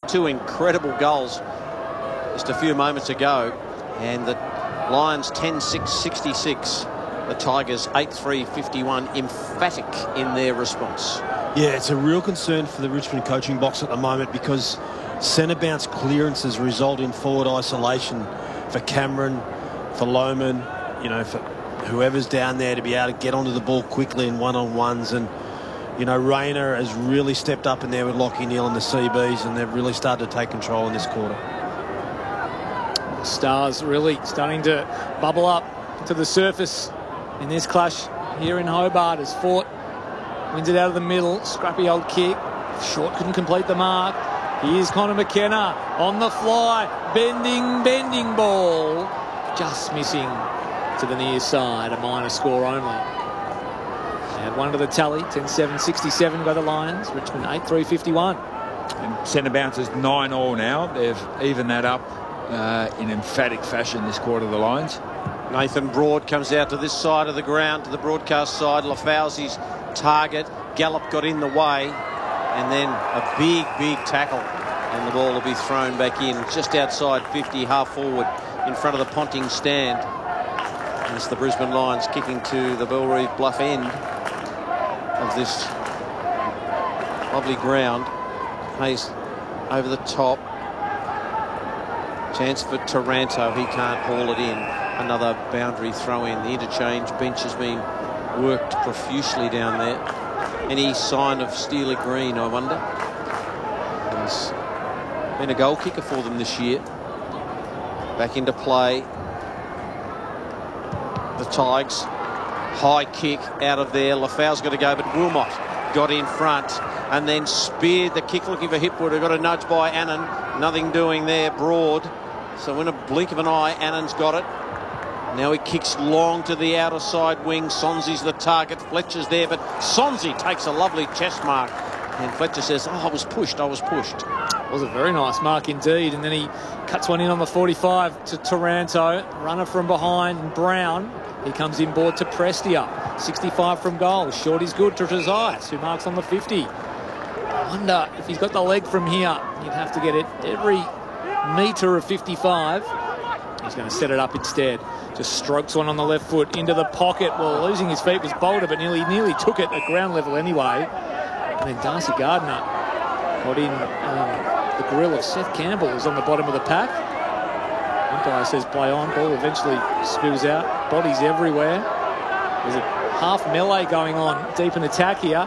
two incredible goals just a few moments ago, and the Lions 10-6-66, the Tigers 8-3-51, emphatic in their response. Yeah, it's a real concern for the Richmond coaching box at the moment, because centre bounce clearances result in forward isolation for Cameron, for Lohmann, you know, for whoever's down there to be able to get onto the ball quickly in one-on-ones. And, you know, Rayner has really stepped up in there with Lachie Neale and the CBs, and they've really started to take control in this quarter. The Stars really starting to bubble up to the surface in this clash here in Hobart, as Fort wins it out of the middle. Scrappy old kick. Short couldn't complete the mark. Here's Connor McKenna on the fly. Bending ball. Just missing to the near side. A minor score only. Add one to the tally. 10-7-67 by the Lions. Richmond 8-3-51. And centre bounces 9-all now. They've evened that up in emphatic fashion this quarter, the Lions. Nathan Broad comes out to this side of the ground, to the broadcast side. Lafauzi's target. Gallup got in the way, and then a big tackle, and the ball will be thrown back in just outside 50, half forward in front of the Ponting stand. And it's the Brisbane Lions kicking to the Bellerive Bluff end of this lovely ground. Hayes over the top. Chance for Taranto. He can't haul it in. Another boundary throw in. The interchange bench has been worked profusely down there. Any sign of Steeler Green, I wonder? He's been a goal kicker for them this year. Back into play. The Tigers. High kick out of there. Lafau's got to go, but Wilmot got in front and then speared the kick, looking for Hipwood, who got a nudge by Annan. Nothing doing there. Broad. So in a blink of an eye, Annan's got it. Now he kicks long to the outer side wing. Sonzi's the target. Fletcher's there, but Sonzi takes a lovely chest mark. And Fletcher says, I was pushed. It was a very nice mark indeed. And then he cuts one in on the 45 to Taranto. Runner from behind, Brown. He comes inboard to Prestia. 65 from goal. Short is good to Trezise, who marks on the 50. I wonder if he's got the leg from here. You'd have to get it every metre of 55. He's going to set it up instead. Just strokes one on the left foot into the pocket. Well, losing his feet was bolder, but nearly took it at ground level anyway. And then Darcy Gardner got in the grill of Seth Campbell, who's on the bottom of the pack. Umpire says play on. Ball eventually spills out. Bodies everywhere. There's a half melee going on deep in attack here.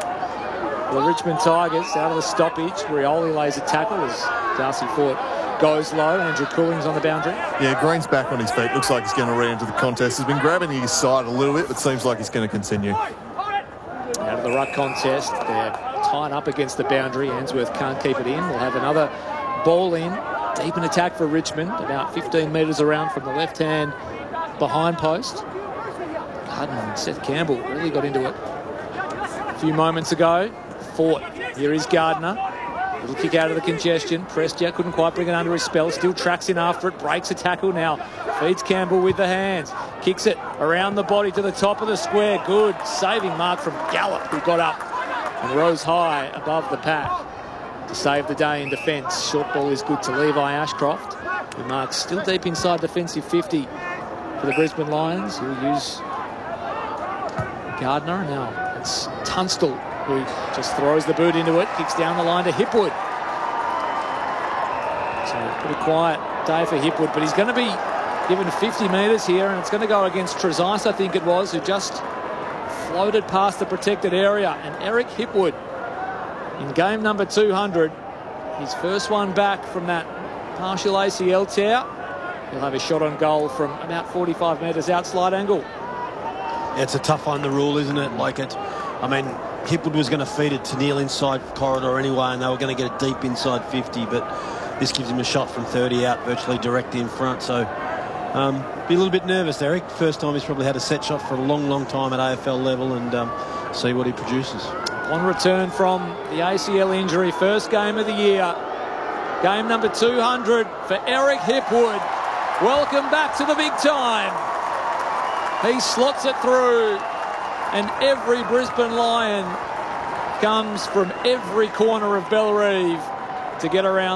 The Richmond Tigers out of the stoppage. Rioli lays a tackle as Darcy Fort goes low. Andrew Cooling's on the boundary. Yeah, Green's back on his feet. Looks like he's going to re-enter the contest. He's been grabbing his side a little bit, but seems like he's going to continue. Out of the ruck contest. They're tied up against the boundary. Answorth can't keep it in. We'll have another ball in. Deep in attack for Richmond. About 15 metres around from the left-hand behind post. Hutton and Seth Campbell really got into it a few moments ago. Fort. Here is Gardner. Little kick out of the congestion. Prestia couldn't quite bring it under his spell. Still tracks in after it. Breaks a tackle now. Feeds Campbell with the hands. Kicks it around the body to the top of the square. Good saving mark from Gallup, who got up and rose high above the pack to save the day in defence. Short ball is good to Levi Ashcroft, who marks still deep inside defensive 50 for the Brisbane Lions, who will use Gardner. Now it's Tunstall, who just throws the boot into it, kicks down the line to Hipwood. So pretty quiet day for Hipwood, but he's going to be given 50 metres here, and it's going to go against Trezise, I think it was, who just floated past the protected area. And Eric Hipwood, in game number 200, his first one back from that partial ACL tear. He'll have a shot on goal from about 45 metres out, slide angle. Yeah, it's a tough one, the rule, isn't it? I mean, Hipwood was going to feed it to Neale inside corridor anyway, and they were going to get it deep inside 50, but this gives him a shot from 30 out, virtually directly in front. So be a little bit nervous, Eric. First time he's probably had a set shot for a long time at AFL level, and see what he produces. On return from the ACL injury, first game of the year. Game number 200 for Eric Hipwood. Welcome back to the big time. He slots it through, and every Brisbane Lion comes from every corner of Bellerive to get around